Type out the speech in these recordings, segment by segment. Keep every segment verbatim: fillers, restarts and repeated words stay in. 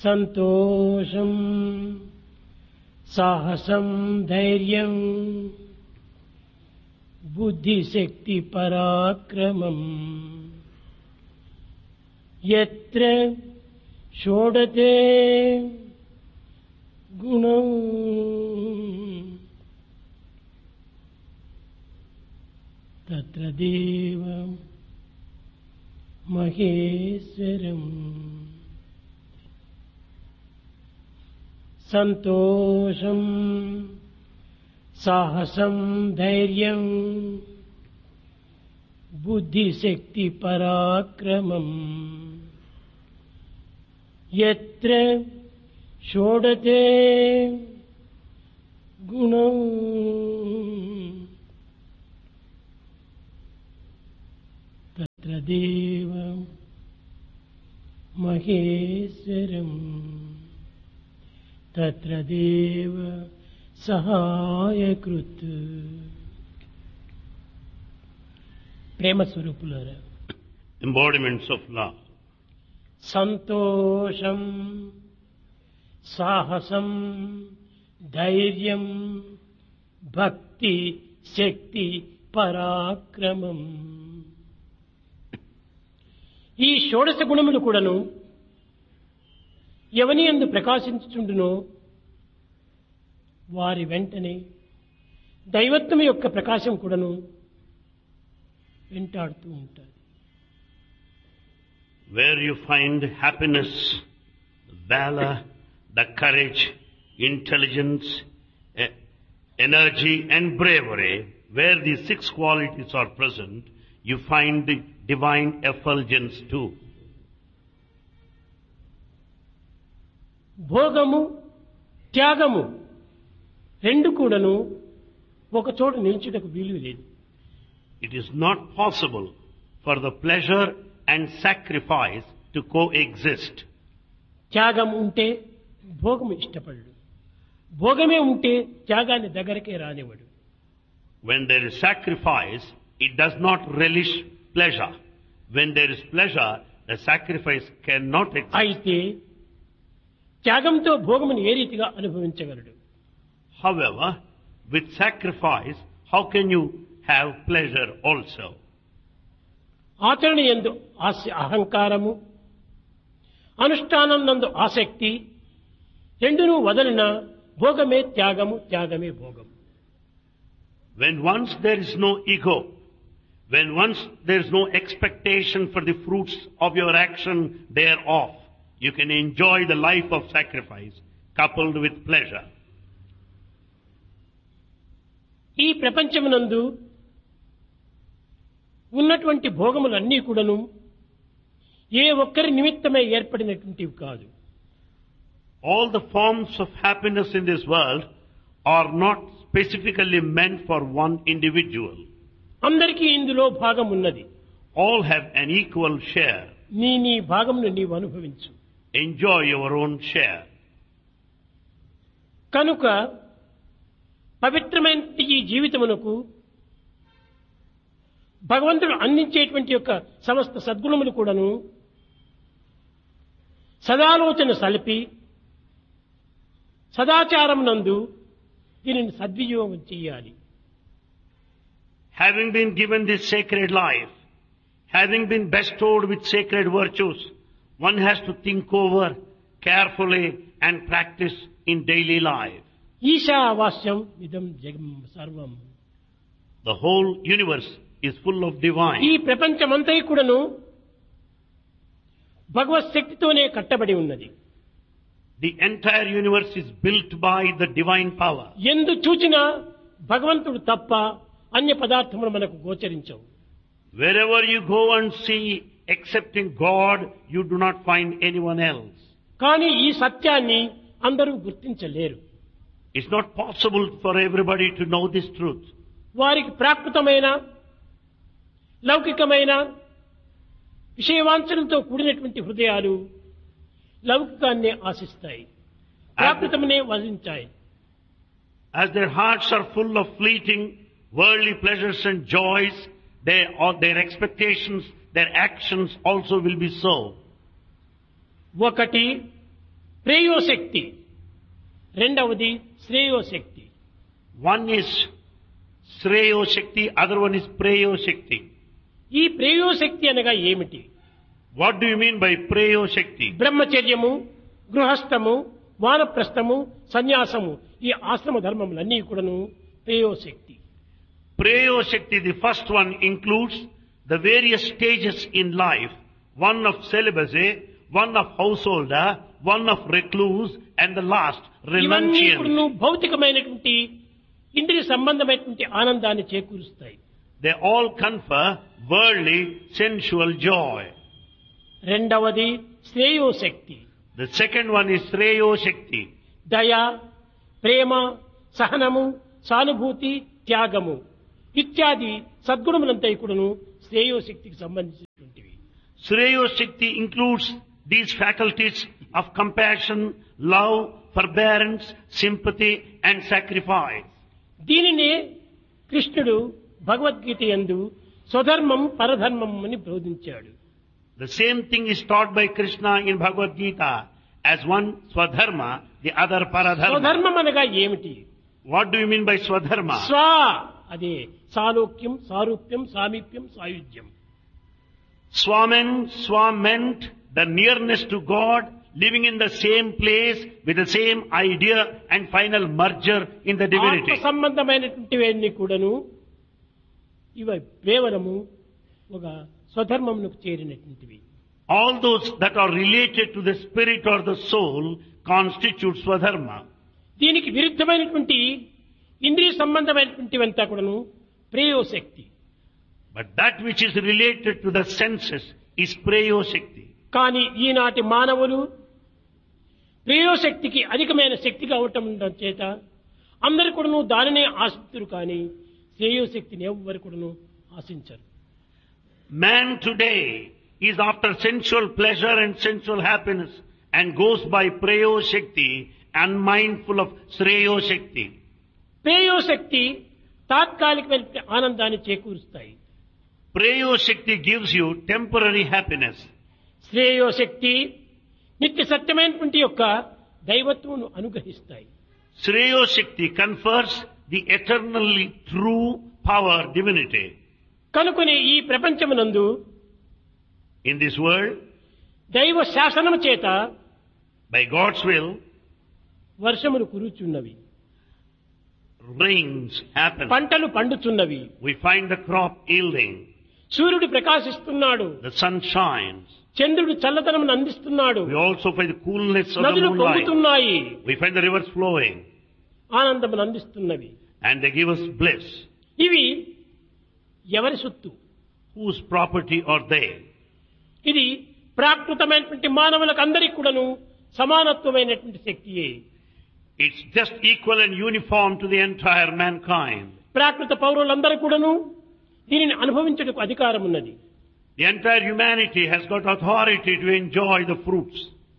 సంతోషం సాహసం ధైర్యం బుద్ధిశక్తి పరాక్రమం యత్ర షోడతే గుణం తత్ర దేవం మహేశ్వరం. సంతోషం సాహసం ధైర్యం బుద్ధిశక్తి పరాక్రమం యత్ర షోడతే గుణం తత్ర దేవం మహేశ్వరం తత్ర దేవ సహాయకృత్. ప్రేమ స్వరూపులారా, embodiments of love. సంతోషం సాహసం ధైర్యం భక్తి శక్తి పరాక్రమం, ఈ షోడశ గుణములు కూడాను ఎవని యందు ప్రకాశించుచుండునో వారి వెంటనే దైవత్వం యొక్క ప్రకాశం కూడాను వెంటాడుతూ ఉంటారు. Where you find happiness, valor, the courage, intelligence, e- energy and bravery, where these six qualities are present, you find the divine effulgence too. భోగము త్యాగము రెండు కూడాను ఒక చోట నిలిచుటకు వీలు లేదు. It is not possible for the pleasure and sacrifice to coexist. త్యాగం ఉంటే భోగము ఇష్టపడడు, భోగమే ఉంటే త్యాగాన్ని దగ్గరకే రానివ్వడు. When there is sacrifice, it does not relish pleasure. When there is pleasure, the sacrifice cannot exist. అయితే త్యాగంతో భోగమును ఏ రీతిగా అనుభవించగలడు? However, with sacrifice, how can you have pleasure also? ఆచరణ యందు ఆస- అహంకారము, అనుష్ఠానం నందు ఆసక్తి రెండును వదలిన భోగమే త్యాగము, త్యాగమే భోగము. When once there is no ego, when once there is no expectation for the fruits of your action thereof, you can enjoy the life of sacrifice coupled with pleasure. ఈ ప్రపంచమునందు ఉన్నటువంటి భోగములన్నీ కూడాను ఏ ఒక్కరి నిమిత్తమై ఏర్పడినటువంటివి కాదు. All the forms of happiness in this world are not specifically meant for one individual. అందరికీ ఇందులో భాగం ఉన్నది. All have an equal share. నీ నీ భాగమును నీవు అనుభవించు. Enjoy your own share. కనుక పవిత్రమైన ఈ జీవితమునకు భగవంతుడు అందించేటువంటి యొక్క సమస్త సద్గుణములు కూడాను సదాలోచన సలిపి సదాచారం నందు దీనిని సద్వినియోగం చేయాలి. Having been given this sacred life, having been bestowed with sacred virtues, one has to think over carefully and practice in daily life. ఈశావాస్యం ఇదం జగం సర్వం. The whole universe is full of ఈ divine. ప్రపంచమంతా కూడాను భగవత్ శక్తితోనే కట్టబడి ఉన్నది. The entire universe is built by the divine power. ఎందు చూచినా భగవంతుడు తప్ప అన్య పదార్థములు మనకు గోచరించవు. Wherever you go and see, excepting God, you do not find anyone else. కానీ ఈ సత్యాన్ని అందరూ గుర్తించలేరు. It's not possible for everybody to know this truth. వారికి ప్రాకృతమైన లౌకికమైన విషయవాంఛనలతో కూడినటువంటి హృదయాలు లౌకికాన్నే ఆశిస్తాయి, ప్రాకృతమనే వజించాయి. As their hearts are full of fleeting worldly pleasures and joys, they, or their expectations, their actions also will be so. ఒకటి ప్రేయోశక్తి, రెండవది శ్రేయోశక్తి. One is Sreyo Shakti, other one is Preyo Shakti. ఈ ప్రేయోశక్తి అనగా ఏమిటి? What do you mean by Preyo Shakti? బ్రహ్మచర్యము, గృహస్థము, వానప్రస్థము, సన్యాసము, ఈ ఆశ్రమ ధర్మములన్నీ కూడాను ప్రేయోశక్తి. Preyo Shakti, the first one, includes the various stages in life. One of celibacy, one of householder, one of recluse, and the last, ఇవన్నీ renunciant. కూడాను భౌతికమైనటువంటి ఇంద్రియ సంబంధమైనటువంటి ఆనందాన్ని చేకూరుస్తాయి. They all confer worldly, sensual joy. రెండవది శ్రేయోశక్తి. The second one is Sreyo Shakti. దయ, ప్రేమ, సహనము, సానుభూతి, త్యాగము ఇత్యాది సద్గుణములంతా కూడాను శ్రేయోశక్తికి సంబంధించినటువంటివి. Sreyo Shakti includes these faculties of compassion, love, forbearance, sympathy, and sacrifice. దీనినే కృష్ణుడు భగవద్గీత యందు స్వధర్మం పరధర్మం అని బోధించాడు. The same thing is taught by Krishna in Bhagavad Gita as one Swadharma, the other Paradharma. స్వధర్మం అనగా ఏమిటి? What do you mean by Swadharma? స్వ అదే సాలోక్యం, సారూప్యం, సామీప్యం, సాయుధ్యం. Swamen, Swam meant the nearness to God, living in the same place with the same idea and final merger in the ఆత్మ divinity. సంబంధమైనటువంటివన్నీ కూడాను ఇవి కేవలము ఒక స్వధర్మమునకు చేరినటువంటివి. All those that are related to the spirit or the soul constitute Swadharma. దీనికి విరుద్ధమైనటువంటి ఇంద్రియ సంబంధమైనటువంటివంతా కూడాను ప్రేయోశక్తి. But that which is related to the senses is Preyo Shakti. కానీ ఈనాటి మానవులు ప్రేయోశక్తికి అధికమైన శక్తి కావటం చేత అందరు కూడాను దానినే ఆశిస్తురు, కానీ శ్రేయోశక్తిని ఎవ్వరు కూడాను ఆశించరు. Man today is after sensual pleasure and sensual happiness and goes by Preyo Shakti, unmindful of Sreyo Shakti. ప్రేయోశక్తి తాత్కాలికమైన ఆనందాన్ని చేకూరుస్తాయి. Preyo Shakti gives you temporary happiness. శ్రేయోశక్తి నిత్య సత్యమైనటువంటి యొక్క దైవత్వమును అనుగ్రహిస్తాయి. Sreyo Shakti confers the eternally true power, divinity. కనుకొని ఈ ప్రపంచమునందు In this world, దైవ శాసనము చేత by God's will, వర్షములు కురుచున్నవి, rains happen. పంటలు పండుచున్నవి, We find the crop yielding. సూర్యుడు ప్రకాశిస్తున్నాడు, The sun shines. చంద్రుడు చల్లదనమును అందిస్తున్నాడు, We also find the coolness of the నదులు moonlight. పొంగుతున్నాయి, We find the rivers flowing. ఆనందమును అందిస్తున్నవి. And they give us bliss. ఇవి ఎవరి సొత్తు? Whose property are they? ఇది ప్రాకృతమైనటువంటి మానవులకు అందరికీ కూడాను సమానత్వమైనటువంటి శక్తియే. It's just equal and uniform to the entire mankind. ప్రాకృత పౌరులందరూ కూడాను దీనిని అనుభవించుటకు అధికారం ఉన్నది. The entire humanity has got authority to enjoy the fruits.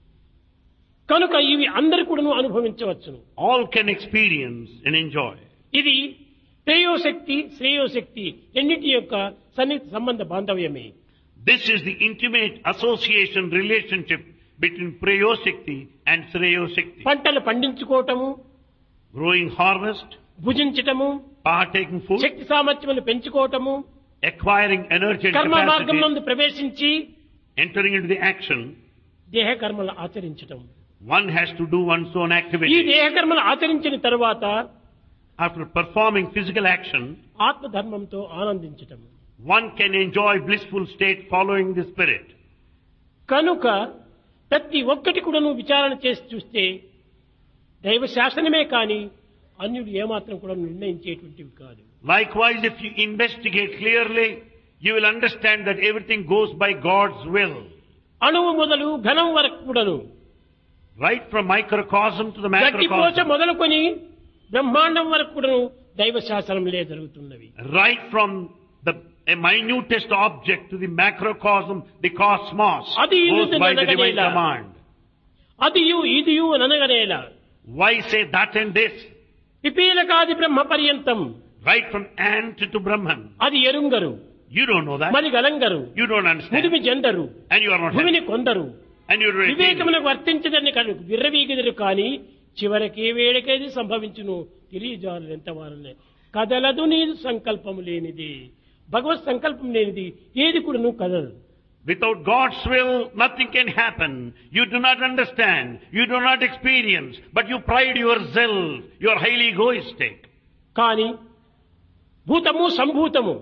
కనుక ఇవి అందరూ కూడాను అనుభవించవచ్చును. All can experience and enjoy. ఇది ప్రేయోశక్తి, శ్రేయోశక్తి రెండింటి యొక్క సన్నిహిత సంబంధ బాంధవ్యమే. This is the intimate association relationship between Preyo Shakti and Sreyo Shakti. పంటలు పండించుకోవటము, Growing harvest, భుజించటము, partaking food, Shakti సామర్థ్యములు పెంచుకోవటము, acquiring energy and కర్మ మార్గం capacity, నందు ప్రవేశించి entering into the action. దేహ కర్మలు ఆచరించటం. One has to do one's own ఈ activity. దేహ కర్మలు ఆచరించిన తరువాత After performing physical action, ఆత్మధర్మంతో ఆనందించటం. one can enjoy blissful state following the spirit. కనుక ప్రతి ఒక్కటి కూడా నువ్వు విచారణ చేసి చూస్తే దైవ శాసనమే కానీ అన్యులు ఏమాత్రం కూడా నిర్ణయించేటువంటివి కాదు. Likewise, if you investigate clearly, you will understand that everything goes by God's will. అణువు మొదలు ఘనం వరకు కూడాను, Right from microcosm to the గడ్డిపోచ macrocosm. మొదలుకొని బ్రహ్మాండం వరకు కూడాను దైవ శాసనంలే జరుగుతున్నవి. Right from the a minutest object to the macrocosm, the cosmos, అది goes ఇది by the divine అనగనేలా, command. అదియు ఇదియు అనగనేలా, Why say that and this? పిపీలకాది బ్రహ్మ పర్యంతం, Right from ant to Brahman. అది ఎరుంగరు, You don't know that. మరి గలంగరు, You don't understand. ముదిమి gender, And you are not భూమిని happy. కొందరు, and you retain it. వివేకమునకు వర్తించదని కనుక విర్రవీగెదరు కానీ చివరికి వేడికేది సంభవించును తెలియజాలు ఎంత వారనే కదలదు నీదు సంకల్పము లేనిది. భగవత్ సంకల్పం లేనిది ఏది కూడా నువ్వు కదలదు. Without God's will, nothing can happen. You do not understand. You do not experience. But you pride yourself. You are highly egoistic. కానీ భూతము సంభూతము,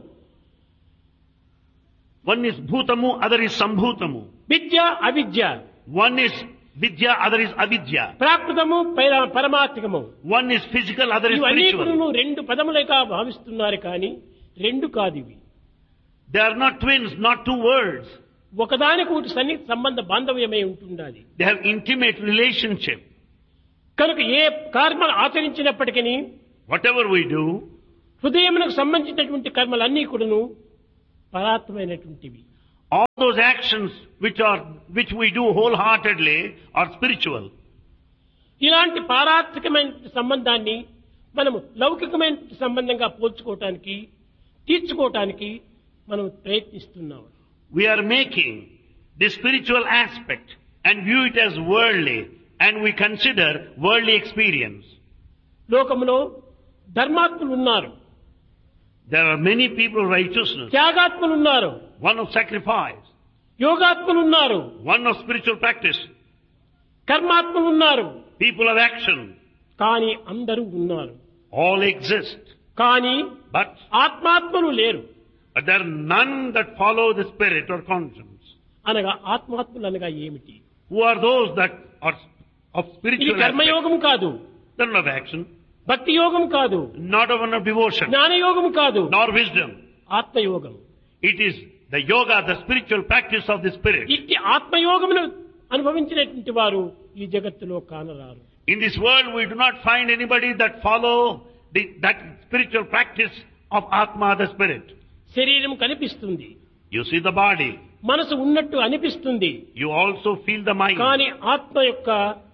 One is bhutamu, other is sambhutamu. విద్య అవిద్య, One is vidya, other is avidya. ప్రాకృతము పైర- పరమాత్మికము, One is physical, other is ఇవన్నీ spiritual. కూడా రెండు పదములుగా భావిస్తున్నారు కానీ రెండు కాదు ఇవి. They are not twins, not two words. ఒకదానికి ఒకటి సన్నిహిత సంబంధ బాంధవ్యమై ఉంటుండాలి. They have intimate relationship. కనుక ఏ కర్మలు ఆచరించినప్పటికీ Whatever we do, హృదయమునకు సంబంధించినటువంటి కర్మలన్నీ కూడాను పరాత్మైనటువంటివి. all those actions which are which we do wholeheartedly are spiritual. ఇలాంటి పారాత్మికమైన సంబంధాన్ని మనము లౌకికమైన సంబంధంగా పోల్చుకోవటానికి తీర్చుకోవటానికి మనం ప్రయత్నిస్తున్నాం. We are making the spiritual aspect and view it as worldly, and we consider worldly experience. లోకములో ధర్మాత్ములు ఉన్నారు, There are many people of righteousness, త్యాగాత్ములు ఉన్నారు, one of sacrifice, యోగాత్ములు ఉన్నారు, one of spiritual practice, కర్మాత్ములు ఉన్నారు. people of action. కానీ అందరూ ఉన్నారు. All exist, కానీ but, ఆత్మాత్మలు లేరు. but there are none that follow the spirit or conscience. అనగా ఆత్మాత్ములు అనగా ఏమిటి? Who are those that are of ఇది spiritual aspect? కర్మయోగం కాదు, They're not of action, భక్తి యోగం కాదు, not of one of devotion, జ్ఞానయోగం కాదు, nor wisdom. ఆత్మయోగం. It is the yoga, the spiritual practice of the spirit. ఇట్టి ఆత్మయోగమును అనుభవించినటువంటి వారు ఈ జగత్తులో కానరారు. In this world, we do not find anybody that follow the, that spiritual practice of Atma, the spirit. శరీరం కనిపిస్తుంది, You see the body. మనసు ఉన్నట్టు అనిపిస్తుంది, You also feel the mind. కానీ ఆత్మ యొక్క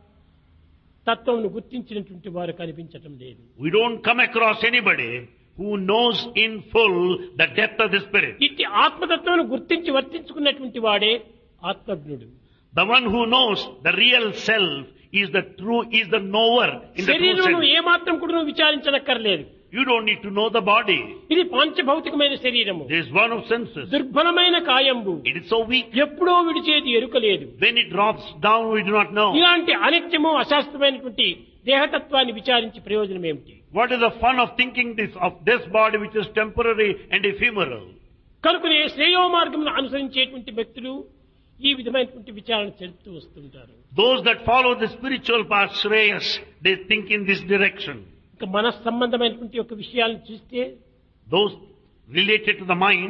తత్వమును గుర్తించినటువంటి వారు కనిపించటం లేదు. We don't come across anybody who knows in full the depth of the spirit. ఇట్టి ఆత్మతత్వమును గుర్తించి వర్తించుకున్నటువంటి వాడే ఆత్మజ్ఞుడు. The one who knows the real self is the true, is the knower in the true శరీరమును sense. ఏమాత్రం కూడా నువ్వు విచారించనక్కర్లేదు. You don't need to know the body. ఇది పాంచభౌతికమైన శరీరము, It is one of senses. దుర్బలమైన కాయంబు, It is so weak. ఎప్పుడో విడిచేది ఎరుకలేదు. When it drops down, we do not know. ఇలాంటి అనిత్యము అశాస్త్రమైనటువంటి దేహతత్వాన్ని విచారించి ప్రయోజనం ఏమిటి? What is the fun of thinking this of this body which is temporary and ephemeral? కనుకనే శ్రేయో మార్గమును అనుసరించేటువంటి వ్యక్తులు ఈ విధమైనటువంటి విచారణ చెప్తూ వస్తుంటారు. Those that follow the spiritual path, Shreyas, they think in this direction. ఇక మన సంబంధమైనటువంటి ఒక విషయాలను చూస్తే Those related to the mind,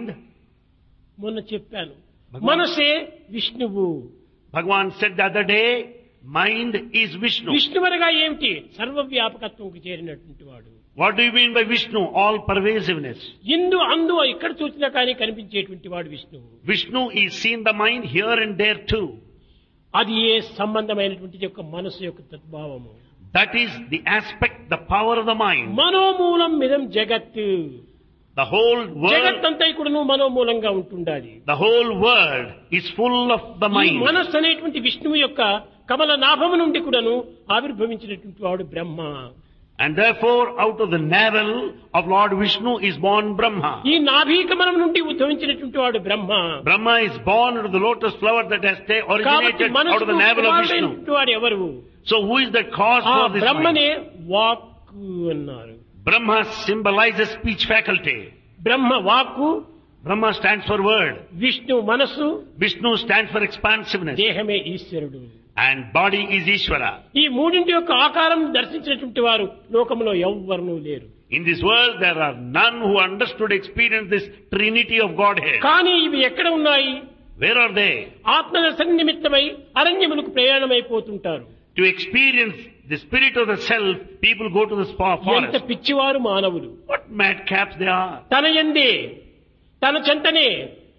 మొన్న చెప్పాను, భగవాన్- మనసే విష్ణువు. Bhagavan said the other day, mind is Vishnu. విష్ణువనగా ఏమిటి? సర్వవ్యాపకత్వంకు చేరినటువంటి వాడు. What do you mean by Vishnu? All pervasiveness. ఇందు అందు ఎక్కడ చూసినా కానీ కనిపించేటువంటి వాడు విష్ణువు. Vishnu is seen the mind here and there too. అది ఏ సంబంధమైనటువంటి యొక్క మనసు యొక్క తద్భావము. That is the aspect, the power of the mind. మనోమూలం మిదం జగత్. The whole జగత్ world, అంతా కూడా మనోమూలంగా ఉంటుండాలి. the whole world is full of the ఈ mind. మనస్సు అనేటువంటి విష్ణువు యొక్క కమల నాభము నుండి కూడాను ఆవిర్భవించినటువంటి వాడు బ్రహ్మ. And therefore, out of the navel of Lord Vishnu is born Brahma. ఈ నాభీ కమలం నుండి ఉద్భవించినటువంటి వాడు బ్రహ్మ. Brahma is born out of the lotus flower that has ta- కాబట్టి originated out of మనసుకు the navel of Vishnu. కుమారుడైనటువంటి వాడు ఎవరు? So who is the cause ఆ for this mind? బ్రహ్మనే వాక్కు అన్నారు. Brahma symbolizes speech faculty. బ్రహ్మ వాక్కు, Brahma stands for word. Vishnu మనస్సు, Vishnu stands for expansiveness. దేహమే ఈశ్వరుడు. And body is Ishvara. ఈ మూడింటి యొక్క ఆకారం దర్శించినటువంటి వారు లోకంలో ఎవ్వరూ లేరు. In this world there are none who understood, experienced this trinity of Godhead. కానీ ఇవి ఎక్కడ ఉన్నాయి? Where are they? ఆత్మదర్శన నిమిత్తమై అరణ్యములకు ప్రయాణమైపోతుంటారు. To experience the spirit of the self, people go to the spa ఎంత forest. పిచ్చివారు మానవులు. What madcaps they are. తన యందే, తన చెంతనే,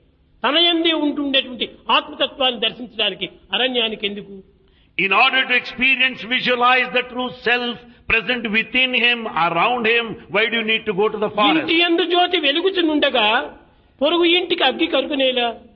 తన యందే ఉంటుండేటువంటి ఆత్మతత్వాన్ని దర్శించడానికి అరణ్యానికి ఎందుకు? In order to experience, visualize the true self present within him, around him, why do you need to go to the forest? ఇంటి యందు జ్యోతి వెలుగుచునుండగా పొరుగు ఇంటికి అగ్గి కరుగునేలా?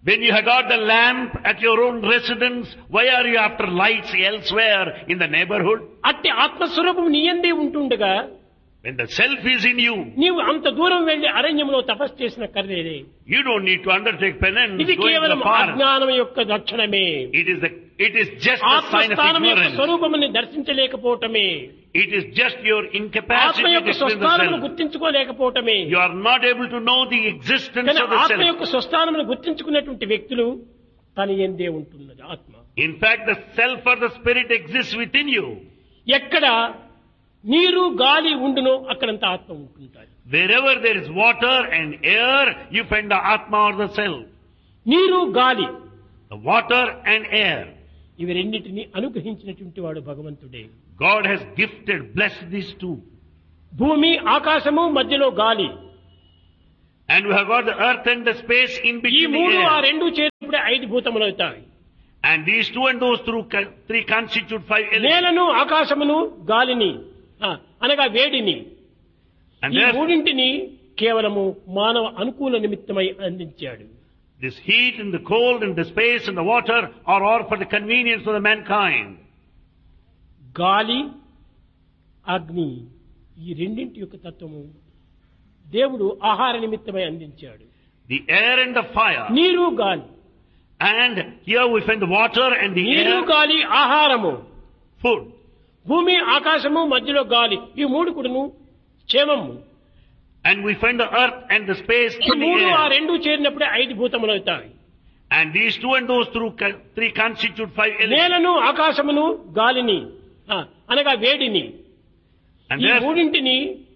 When you have got the lamp at your own residence, why are you after lights elsewhere in the neighborhood? అట్టి ఆత్మస్వరూపం నీ యందే ఉంటుండగా When the self is in you, నీవు అంత దూరం వెళ్లి అరణ్యంలో తపస్సు చేసిన కర్రేదే. you don't need to undertake penance ఇది going to కేవలం the forest. అజ్ఞానం యొక్క లక్షణమే. It is the, it is just the sign of ఆత్మస్థానం యొక్క ignorance. స్వరూపముని దర్శించలేకపోవటమే. It is just your ఆత్మ incapacity to యొక్క discern the స్వస్థానమును self. గుర్తించుకోలేకపోవటమే. You are not able to know the existence కానీ of the ఆత్మ self. యొక్క స్వస్థానమును గుర్తించుకున్నటువంటి వ్యక్తులు తన యందే ఉంటున్నది ఆత్మ. In fact, the self or the spirit exists within you. ఎక్కడ నీరు గాలి ఉండునో అక్కడంత ఆత్మ ఉంటుంటాయి. Wherever there is water and air, you find the Atma or the self. నీరు గాలి The water and air. ఇవి రెండింటిని అనుగ్రహించినటువంటి వాడు భగవంతుడే. God has gifted, blessed these two. భూమి ఆకాశము మధ్యలో గాలి, And we have got the earth and the space in ఈ between the మూడు ఆ air. రెండు చేరినప్పుడు ఐదు భూతములు అవుతాయి. And these two and those through co- three constitute five elements. నేలను ఆకాశమును గాలిని ఆ, అనగా వేడిని And ఈ therefore, మూడింటిని కేవలము మానవ అనుకూల నిమిత్తమై అందించాడు. this heat and the cold and the space and the water are all for the convenience of the mankind. గాలి అగ్ని ఈ రెండింటి యొక్క తత్వము దేవుడు ఆహార నిమిత్తమై అందించాడు. The air and the fire. నీరు గాలి, And here we find the water and the నీరు air, గాలి ఆహారము, food. భూమి ఆకాశము మధ్యలో గాలి, ఈ మూడు కూడాను క్షేమము. And we find the earth and the space ఈ in the మూడు ఆ air. రెండు చేరినప్పుడే ఐదు భూతములు అవుతాయి. And these two and those through co- three constitute five elements. నేలను ఆకాశమును గాలిని ఆ, అనగా వేడిని And ఈ therefore, మూడింటిని